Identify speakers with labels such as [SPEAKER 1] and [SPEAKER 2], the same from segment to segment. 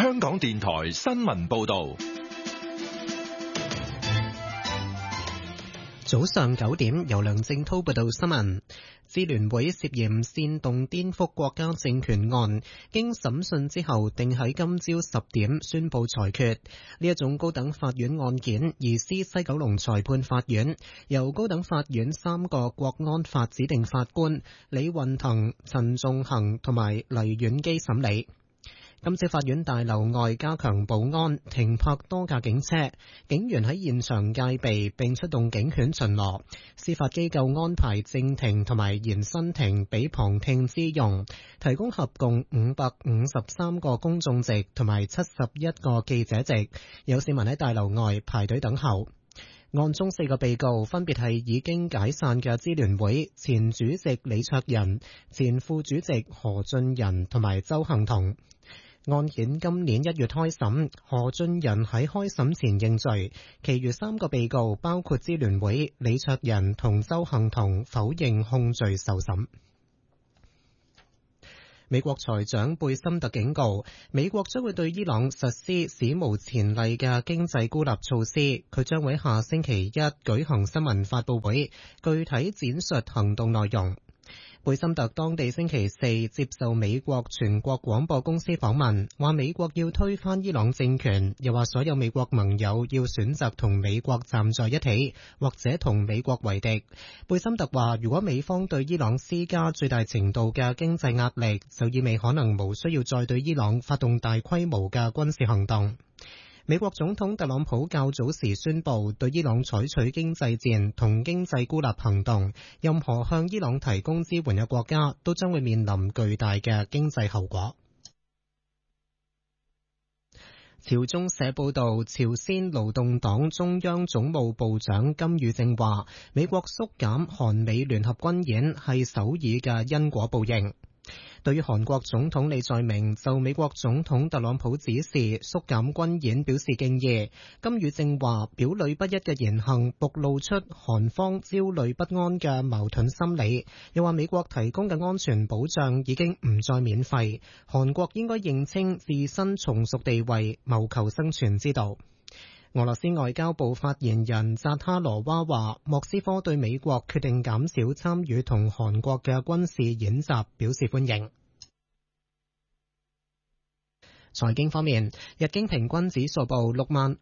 [SPEAKER 1] 香港電台新聞報道。
[SPEAKER 2] 早上9點，由梁正滔報道新聞。支聯會涉嫌煽動顛覆國家政權案，經審訊之後，定喺今朝10點宣佈裁決。呢一種高等法院案件，移師西九龍裁判法院，由高等法院3個國安法指定法官李運騰、陳仲衡同埋黎婉基審理。今次法院大樓外加強保安，停泊多架警車，警員喺現場戒備並出動警犬巡邏。司法機構安排正庭同埋延伸庭俾旁聽之用，提供合共553個公眾席同埋71個記者席。有市民喺大樓外排隊等候。案中4個被告分別係已經解散嘅支聯會前主席李卓人、前副主席何俊仁同埋鄒幸彤。案件今年1月開審，何俊仁喺開審前認罪，其餘3個被告包括支聯會、李卓人同鄒幸彤否認控罪受審。美國財長貝森特警告，美國將會對伊朗實施史無前例嘅經濟孤立措施。佢將會下星期一舉行新聞發佈會，具體展述行動內容。貝森特當地星期4接受美國全國廣播公司訪問，話美國要推翻伊朗政權，又話所有美國盟友要選擇同美國站在一起，或者同美國為敵。貝森特話，如果美方對伊朗施加最大程度嘅經濟壓力，就意味可能無需要再對伊朗發動大規模嘅軍事行動。美國總統特朗普較早時宣布對伊朗採取經濟戰同經濟孤立行動，任何向伊朗提供支援嘅國家都將會面臨巨大嘅經濟後果。朝中社報道，朝鮮勞動黨中央總務部長金宇正話，美國縮減韓美聯合軍演係首爾嘅因果報應。對於韓國總統李在明就美國總統特朗普指示縮減軍演表示敬意，金宇正話表裏不一嘅言行暴露出韓方焦慮不安嘅矛盾心理，又話美國提供嘅安全保障已經唔再免費，韓國應該認清自身從屬地位，謀求生存之道。俄羅斯外交部發言人扎哈羅娃話，莫斯科對美國決定減少參與同韓國嘅軍事演習表示歡迎。財經方面，日經平均指數報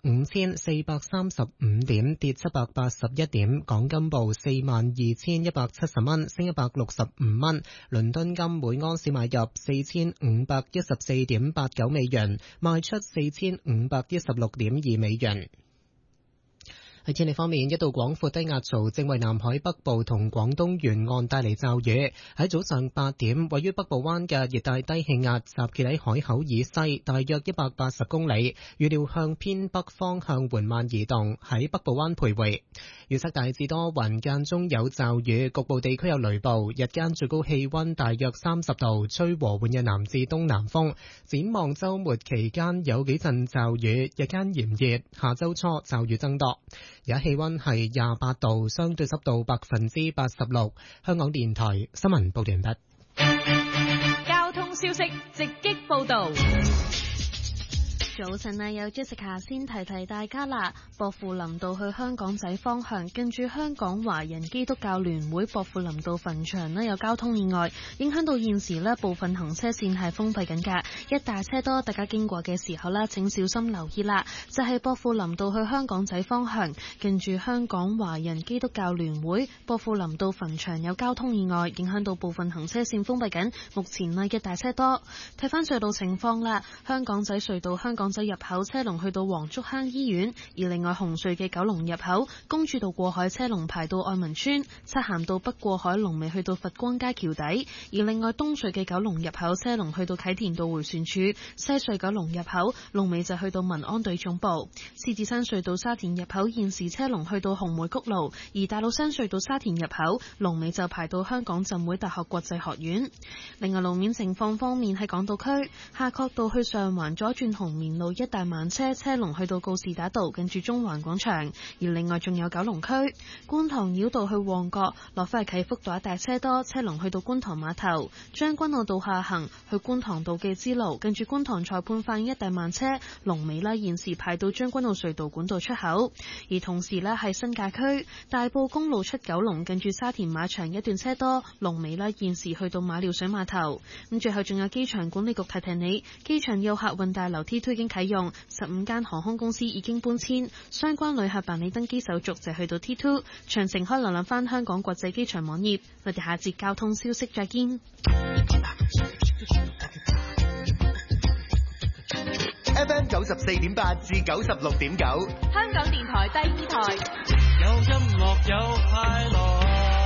[SPEAKER 2] 65,435點，跌781點；港金報42,170蚊，升165蚊；倫敦金每盎司買入4,514.89美元，賣出4,516.2美元。喺天氣方面，一道廣闊低壓槽正為南海北部同廣東沿岸帶嚟驟雨。喺早上8點，位於北部灣嘅熱帶低氣壓集結喺海口以西大約180公里，預料向偏北方向緩慢移動，喺北部灣徘徊。預測大致多雲，間中有驟雨，局部地區有雷暴。日間最高氣溫大約30度，吹和緩嘅南至東南風。展望週末期間有幾陣驟雨，日間炎熱，下週初驟雨增多。而家氣溫係28度，相對濕度86%。香港電台新聞報完畢。
[SPEAKER 3] 交通消息直擊報道。
[SPEAKER 4] 早晨啊，有 Jessica 先提大家啦。薄扶林道去香港仔方向，近住香港華人基督教聯會薄扶林道墳場呢有交通意外，影響到現時呢部分行車線係封閉緊㗎，一大車多，大家經過嘅時候呢請小心留意啦。就係薄扶林道去香港仔方向，近住香港華人基督教聯會薄扶林道墳場有交通意外，影響到部分行車線封閉緊，目前呢一大車多。睇翻隧道情況啦，香港仔隧道香港仔入口車龍去到黃竹坑醫院，而另外紅隧嘅九龍入口公主道過海車龍排到愛民村，漆咸道北過海龍尾去到佛光街橋底，而另外東隧嘅九龍入口車龍去到啟田道迴旋處，西隧九龍入口龍尾就去到民安隊總部。獅子山隧道沙田入口現時車龍去到紅梅谷路，而大老山隧道沙田入口龍尾就排到香港浸會大學國際學院。另外路面情況方面，喺港島區夏慤道去上環左轉紅棉路一大慢車龍去到告士打道，近住中環廣場。而另外仲有九龍區觀塘繞道去旺角，落返去啟福道一帶車多，車龍去到觀塘碼頭。將軍澳道下行去觀塘道嘅支路，近住觀塘裁判法院一帶慢車龍尾啦，現時排到將軍澳隧道管道出口。而同時呢，係新界區大埔公路出九龍，近住沙田馬場一段車多，龍尾啦，現時去到馬料水碼頭。咁最後仲有機場管理局提提你，機場要客運大樓 T2 已經啟用，15間航空公司已經搬遷，相關旅客辦理登機手續就去到 T2。詳情可以瀏覽翻香港國際機場網頁。我哋下節交通消息再見。
[SPEAKER 5] FM 94.8至96.9，
[SPEAKER 3] 香港電台第二台，
[SPEAKER 6] 有音樂有快樂。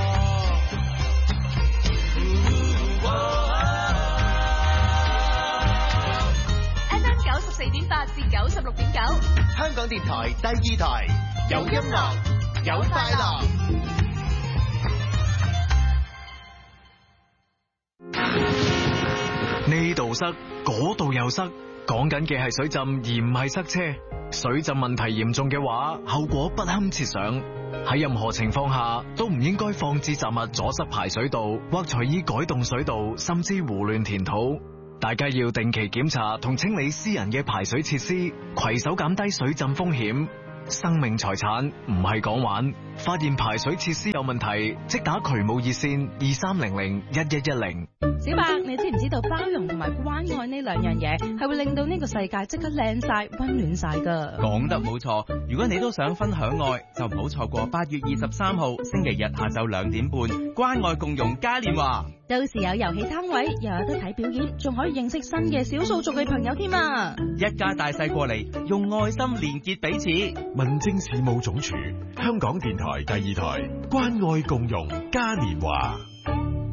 [SPEAKER 3] FM 94.8至96.9，
[SPEAKER 5] 香港電台第二台，有音樂有快樂。
[SPEAKER 7] 呢度塞，嗰度又塞，講緊嘅係水浸而唔係塞車。水浸問題嚴重嘅話，後果不堪設想。喺任何情況下都唔應該放置雜物阻塞排水道，或隨意改動水道，甚至胡亂填土。大家要定期檢查同清理私人嘅排水設施，攜手減低水浸風險。生命財產唔係講玩，發現排水設施有問題，即打渠務熱線23001110。
[SPEAKER 8] 小白，你知唔知道包容同埋關愛呢兩樣嘢係會令到呢個世界即刻靚晒、溫暖晒㗎？
[SPEAKER 9] 講得冇錯，如果你都想分享愛，就唔好錯過8月23號星期日下晝2點半，關愛共融嘉年華。
[SPEAKER 8] 到時有遊戲攤位，又有得睇表演，仲可以認識新嘅少數族嘅朋友添啊！
[SPEAKER 9] 一家大細過嚟，用愛心連結彼此。
[SPEAKER 1] 民政事務總署，香港電台第二台，關愛共融嘉年華。